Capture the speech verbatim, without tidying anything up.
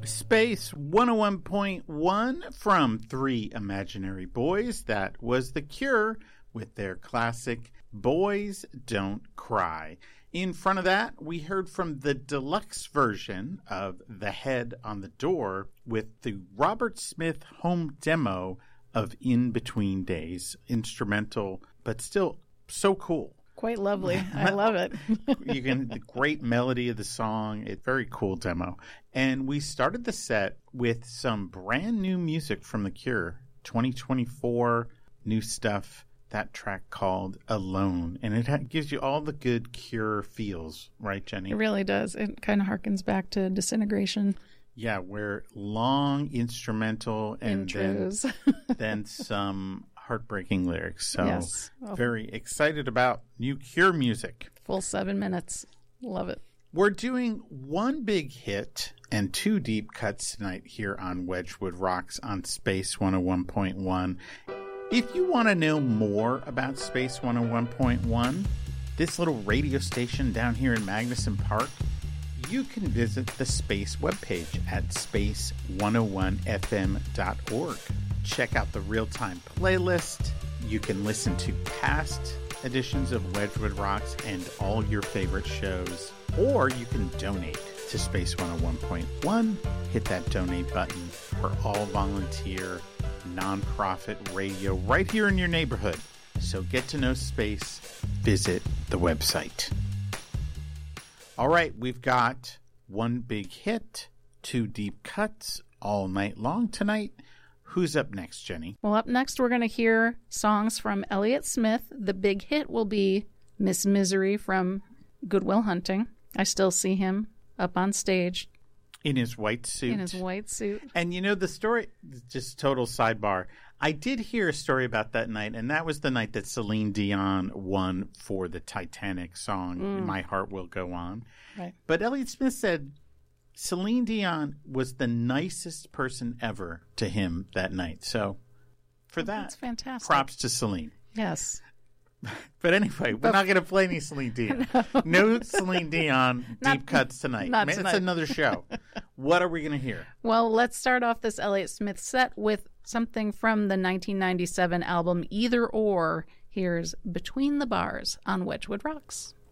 Space one oh one point one from Three Imaginary Boys. That was The Cure with their classic Boys Don't Cry. In front of that, we heard from the deluxe version of The Head on the Door with the Robert Smith home demo of In Between Days. Instrumental, but still so cool. Quite lovely. I love it. You can, the great melody of the song. It's very cool demo. And we started the set with some brand new music from The Cure. twenty twenty-four new stuff. That track called Alone. And it ha- gives you all the good Cure feels, right, Jenny? It really does. It kind of harkens back to Disintegration. Yeah, where long instrumental and Intros. then, then some heartbreaking lyrics. So yes. Oh. Very excited about new Cure music. Full seven minutes. Love it. We're doing one big hit and two deep cuts tonight here on Wedgwood Rocks on Space one oh one point one. If you want to know more about Space one oh one point one, this little radio station down here in Magnuson Park, you can visit the Space webpage at space one oh one f m dot org. Check out the real-time playlist. You can listen to past editions of Wedgwood Rocks and all your favorite shows. Or you can donate to Space one oh one point one. Hit that donate button for all volunteer, nonprofit radio right here in your neighborhood. So get to know Space. Visit the website. All right, we've got one big hit, two deep cuts all night long tonight. Who's up next, Jenny? Well, up next, we're going to hear songs from Elliott Smith. The big hit will be Miss Misery from Good Will Hunting. I still see him up on stage. In his white suit. In his white suit. And you know, the story, just total sidebar, I did hear a story about that night, and that was the night that Celine Dion won for the Titanic song, mm. My Heart Will Go On. Right. But Elliott Smith said Celine Dion was the nicest person ever to him that night. So for oh, that, that's fantastic. Props to Celine. Yes. But anyway, we're but, not going to play any Celine Dion. No, no Celine Dion deep not, cuts tonight. Not It's tonight. another show. What are we going to hear? Well, let's start off this Elliott Smith set with something from the nineteen ninety-seven album Either Or. Here's Between the Bars on Wedgwood Rocks.